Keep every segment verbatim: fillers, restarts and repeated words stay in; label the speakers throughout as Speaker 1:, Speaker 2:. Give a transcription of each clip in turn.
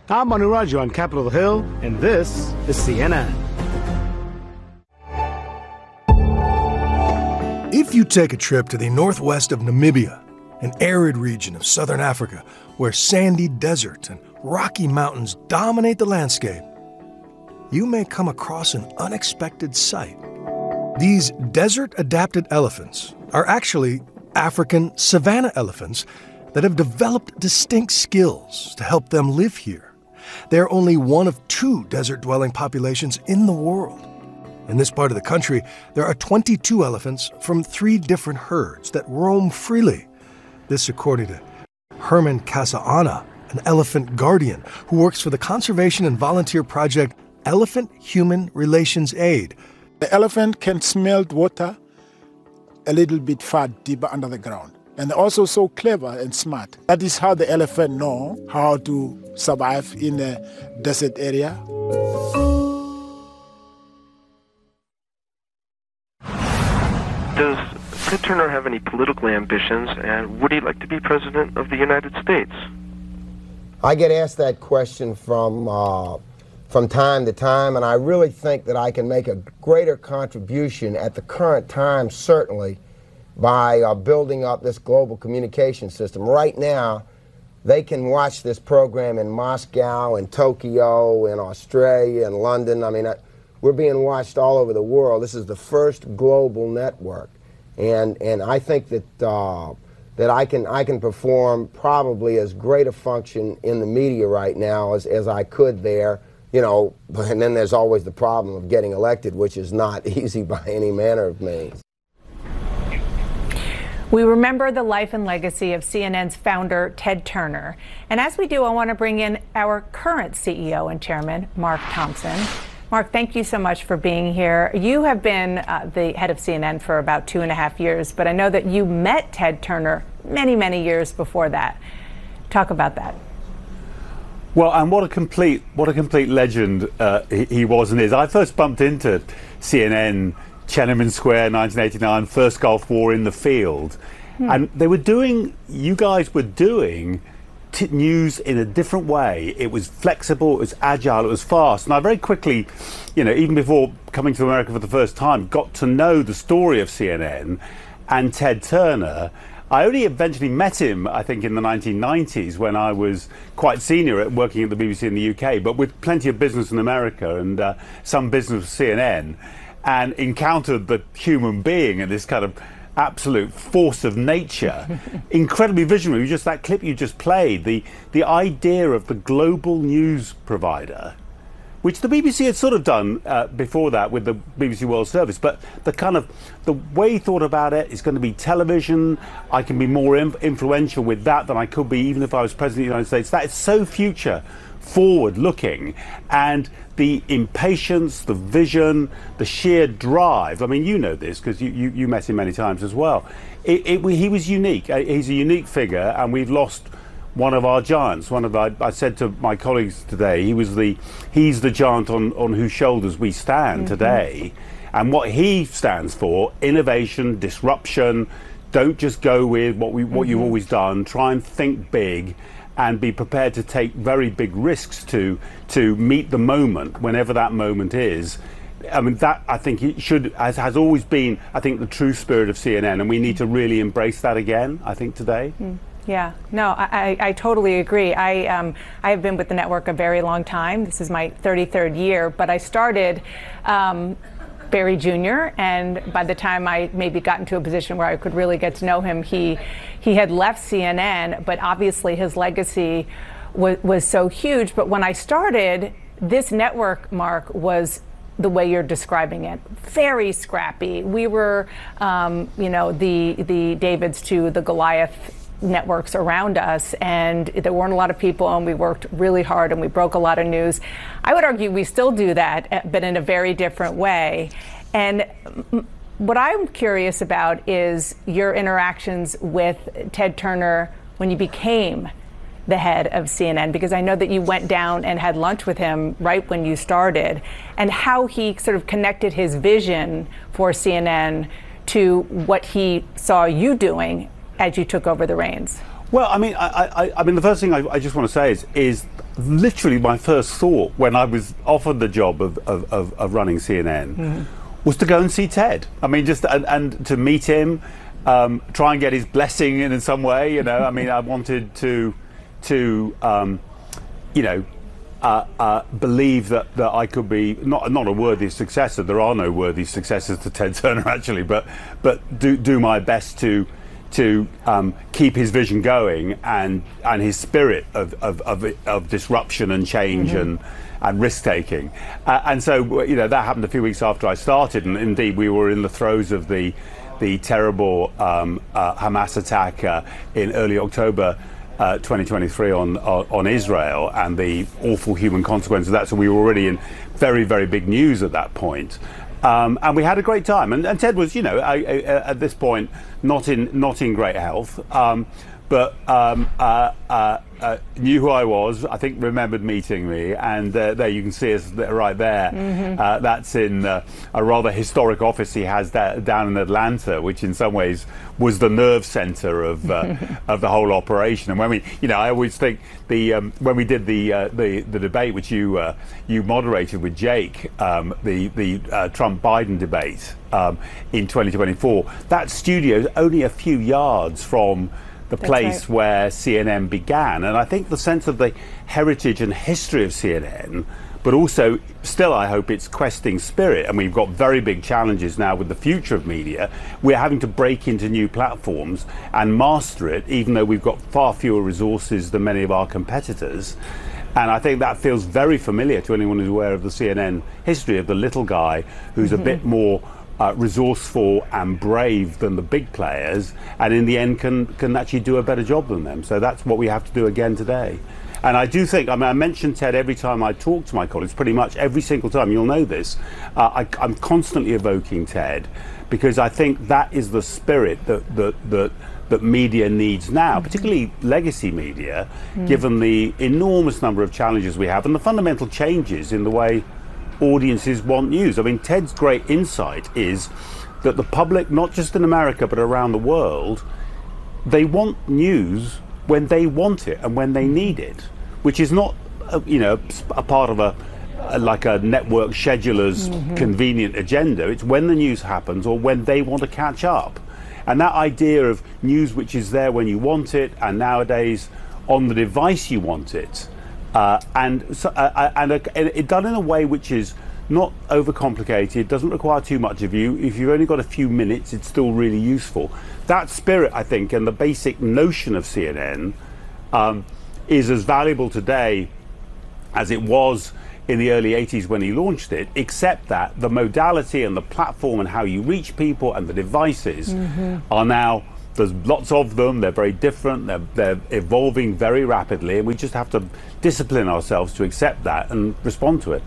Speaker 1: I'm Manu Raju on Capitol Hill, and this is C N N.
Speaker 2: If you take a trip to the northwest of Namibia, an arid region of southern Africa where sandy deserts and rocky mountains dominate the landscape, you may come across an unexpected sight. These desert-adapted elephants are actually African savanna elephants that have developed distinct skills to help them live here. They're only one of two desert-dwelling populations in the world. In this part of the country, there are twenty-two elephants from three different herds that roam freely. This according to Herman Kasaana, an elephant guardian who works for the conservation and volunteer project Elephant Human Relations Aid.
Speaker 3: The elephant can smell water a little bit far deeper under the ground. And they're also so clever and smart. That is how the elephant know how to survive in a desert area.
Speaker 4: Does Ted Turner have any political ambitions, and would he like to be president of the United States?
Speaker 5: I get asked that question from uh, from time to time, and I really think that I can make a greater contribution at the current time, certainly, by uh, building up this global communication system. Right now, they can watch this program in Moscow, in Tokyo, in Australia, in London. I mean, I, we're being watched all over the world. This is the first global network, and and I think that uh, that I can I can perform probably as great a function in the media right now as as I could there. You know, and then there's always the problem of getting elected, which is not easy by any manner of means.
Speaker 6: We remember the life and legacy of C N N's founder, Ted Turner. And as we do, I want to bring in our current C E O and chairman, Mark Thompson. Mark, thank you so much for being here. You have been uh, the head of C N N for about two and a half years, but I know that you met Ted Turner many, many years before that. Talk about that.
Speaker 7: Well, and what a complete, what a complete legend uh, he, he was and is. I first bumped into C N N, Tiananmen Square, nineteen eighty-nine, first Gulf War in the field. Hmm. And they were doing, you guys were doing t- news in a different way. It was flexible, it was agile, it was fast. And I very quickly, you know, even before coming to America for the first time, got to know the story of C N N and Ted Turner. I only eventually met him, I think, in the nineteen nineties when I was quite senior at working at the B B C in the U K, but with plenty of business in America and uh, some business with C N N, and encountered the human being and this kind of absolute force of nature. Incredibly visionary. Just that clip you just played, the, the idea of the global news provider, which the B B C had sort of done uh, before that with the B B C World Service, but the kind of the way he thought about it is going to be television. I can be more inf- influential with that than I could be even if I was president of the United States. That is so future forward looking, and the impatience, the vision, the sheer drive. I mean, you know this because you, you, you met him many times as well. It, it, he was unique. He's a unique figure, and we've lost one of our giants. One of our, I said to my colleagues today, he was the he's the giant on, on whose shoulders we stand mm-hmm. today. And what he stands for: innovation, disruption. Don't just go with what we what mm-hmm. you've always done. Try and think big, and be prepared to take very big risks to to meet the moment, whenever that moment is. I mean, that I think it should has, has always been, I think, the true spirit of C N N, and we need to really embrace that again, I think, today. Mm.
Speaker 6: Yeah, no, I, I totally agree. I um, I have been with the network a very long time. This is my thirty-third year, but I started um, very junior, and by the time I maybe got into a position where I could really get to know him, he he had left C N N, but obviously his legacy was, was so huge. But when I started, this network, Mark, was the way you're describing it, very scrappy. We were, um, you know, the the Davids to the Goliath networks around us, and there weren't a lot of people, and we worked really hard, and we broke a lot of news. I would argue we still do that, but in a very different way. And what I'm curious about is your interactions with Ted Turner when you became the head of C N N, because I know that you went down and had lunch with him right when you started, and how he sort of connected his vision for C N N to what he saw you doing as you took over the reins.
Speaker 7: Well, I mean, I, I, I mean, the first thing I, I just want to say is, is literally my first thought when I was offered the job of, of, of, of running C N N mm-hmm. was to go and see Ted. I mean, just and, and to meet him, um, try and get his blessing in, in some way. You know, I mean, I wanted to, to, um, you know, uh, uh, believe that, that I could be not not a worthy successor. There are no worthy successors to Ted Turner actually, but but do do my best to. to um, keep his vision going and and his spirit of of, of, of disruption and change mm-hmm. and and risk taking, uh, and so you know that happened a few weeks after I started, and indeed we were in the throes of the the terrible um, uh, Hamas attack uh, in early October uh, twenty twenty-three on, on on Israel and the awful human consequences of that. So we were already in very very big news at that point. Um, and we had a great time, and, and Ted was, you know, I, I, at this point not in not in great health, um, but um, uh, uh, uh, knew who I was. I think remembered meeting me, and uh, there you can see us right there. Mm-hmm. Uh, that's in uh, a rather historic office he has da- down in Atlanta, which in some ways was the nerve center of uh, of the whole operation. And when we, you know, I always think the um, when we did the uh, the the debate which you uh, you moderated with Jake, um, the the uh, Trump-Biden debate um, in twenty twenty-four, that studio is only a few yards from the That's place right. where C N N began. And I think the sense of the heritage and history of C N N, but also still I hope its questing spirit, and we've got very big challenges now with the future of media. We're having to break into new platforms and master it, even though we've got far fewer resources than many of our competitors. And I think that feels very familiar to anyone who's aware of the C N N history of the little guy who's mm-hmm. a bit more Uh, resourceful and brave than the big players, and in the end can can actually do a better job than them. So that's what we have to do again today. And I do think, I mean, I mention Ted every time I talk to my colleagues, pretty much every single time, you'll know this. Uh, I, I'm constantly evoking Ted because I think that is the spirit that that that, that media needs now, mm-hmm. particularly legacy media, mm. given the enormous number of challenges we have and the fundamental changes in the way audiences want news. I mean, Ted's great insight is that the public, not just in America but around the world, they want news when they want it and when they need it, which is not, a, you know, a part of a, a like a network scheduler's mm-hmm. convenient agenda. It's when the news happens or when they want to catch up. And that idea of news which is there when you want it and nowadays on the device you want it. Uh, and so, uh, and, uh, and it done in a way which is not overcomplicated, doesn't require too much of you. If you've only got a few minutes, it's still really useful. That spirit, I think, and the basic notion of C N N um, is as valuable today as it was in the early eighties when he launched it, except that the modality and the platform and how you reach people and the devices mm-hmm. are now, there's lots of them, they're very different, they're, they're evolving very rapidly, and we just have to discipline ourselves to accept that and respond to it.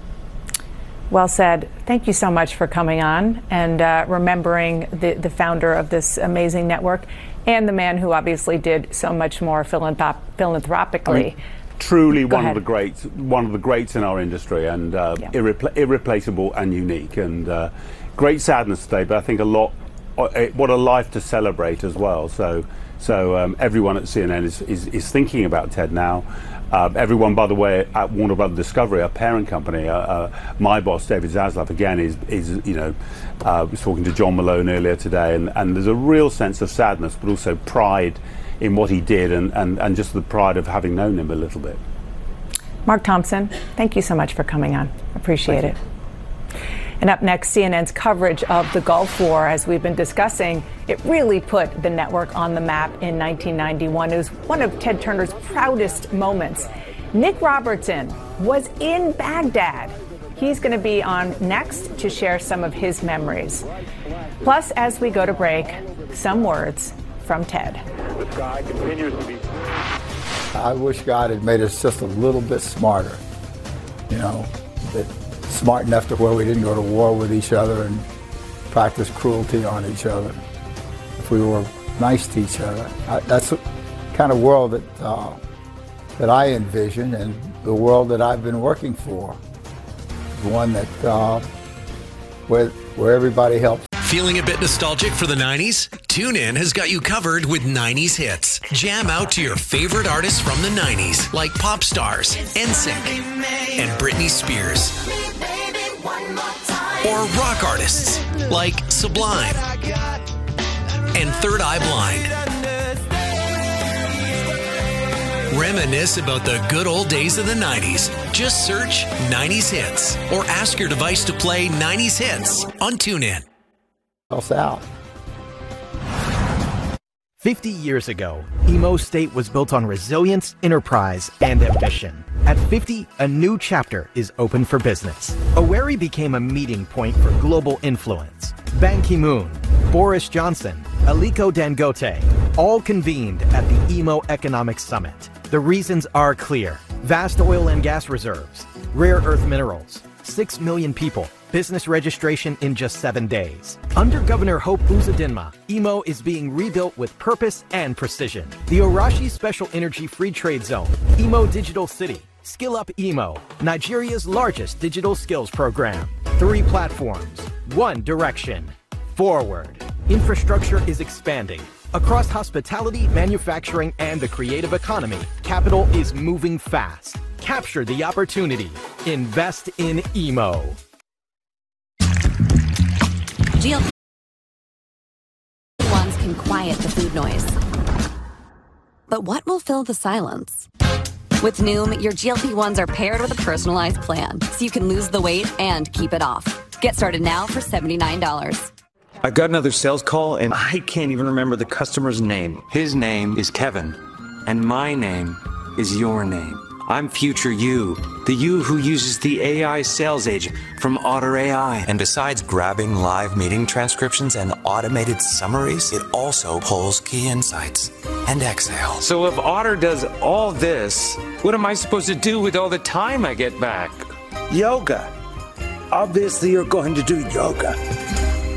Speaker 6: Well said. Thank you so much for coming on and uh, remembering the, the founder of this amazing network and the man who obviously did so much more philanthrop- philanthropically. I mean,
Speaker 7: truly
Speaker 6: Go
Speaker 7: one
Speaker 6: ahead.
Speaker 7: of the greats, one of the greats in our industry, and uh, yeah. irrepl- irreplaceable and unique. And uh, great sadness today, but I think a lot. What a life to celebrate as well. So, so um, everyone at C N N is, is, is thinking about Ted now. Uh, everyone, by the way, at Warner Brothers Discovery, our parent company, uh, uh, my boss, David Zaslav, again, is, is you know, uh, was talking to John Malone earlier today, and, and there's a real sense of sadness, but also pride in what he did, and, and, and just the pride of having known him a little bit.
Speaker 6: Mark Thompson, thank you so much for coming on. Appreciate
Speaker 7: Thank
Speaker 6: it.
Speaker 7: you.
Speaker 6: And up next, C N N's coverage of the Gulf War. As we've been discussing, it really put the network on the map in nineteen ninety-one. It was one of Ted Turner's proudest moments. Nick Robertson was in Baghdad. He's going to be on next to share some of his memories. Plus, as we go to break, some words from Ted.
Speaker 8: The sky continues to be.
Speaker 9: I wish God had made us just a little bit smarter, you know, that smart enough to where we didn't go to war with each other and practice cruelty on each other. If we were nice to each other, I, that's the kind of world that uh, that I envision, and the world that I've been working for, the one that uh, where where everybody helps.
Speaker 10: Feeling a bit nostalgic for the nineties? TuneIn has got you covered with nineties hits. Jam out to your favorite artists from the nineties, like pop stars, N Sync, and Britney Spears. Or rock artists, like Sublime and Third Eye Blind. Reminisce about the good old days of the nineties. Just search nineties hits or ask your device to play nineties hits on TuneIn.
Speaker 5: South.
Speaker 11: fifty years ago, Emo State was built on resilience, enterprise, and ambition. At fifty, a new chapter is open for business. Owerri became a meeting point for global influence. Ban Ki-moon, Boris Johnson, Aliko Dangote, all convened at the Emo Economic Summit. The reasons are clear. Vast oil and gas reserves, rare earth minerals, six million people, business registration in just seven days. Under Governor Hope Uzodinma, Emo is being rebuilt with purpose and precision. The Orashi Special Energy Free Trade Zone, Emo Digital City, Skill Up Emo, Nigeria's largest digital skills program. Three platforms, one direction, forward. Infrastructure is expanding. Across hospitality, manufacturing, and the creative economy, capital is moving fast. Capture the opportunity. Invest in Emo.
Speaker 12: G L P ones can quiet the food noise. But what will fill the silence? With Noom, your G L P ones are paired with a personalized plan, so you can lose the weight and keep it off. Get started now for seventy-nine dollars.
Speaker 13: I got another sales call, and I can't even remember the customer's name. His name is Kevin, and my name is your name. I'm future you, the you who uses the A I sales agent from Otter A I.
Speaker 14: And besides grabbing live meeting transcriptions and automated summaries, it also pulls key insights and exhale.
Speaker 13: So if Otter does all this, what am I supposed to do with all the time I get back?
Speaker 15: Yoga. Obviously, you're going to do yoga.